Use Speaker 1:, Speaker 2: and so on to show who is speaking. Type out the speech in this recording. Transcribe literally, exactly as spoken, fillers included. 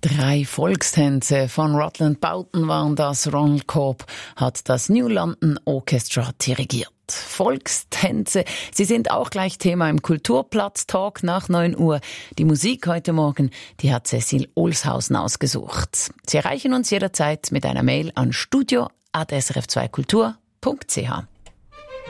Speaker 1: Drei Volkstänze von Rutland Boughton waren das. Ronald Corp hat das New London Orchestra dirigiert. Volkstänze, sie sind auch gleich Thema im Kulturplatz-Talk nach neun Uhr. Die Musik heute Morgen, die hat Cecil Olshausen ausgesucht. Sie erreichen uns jederzeit mit einer Mail an studio at s r f zwei kultur punkt c h.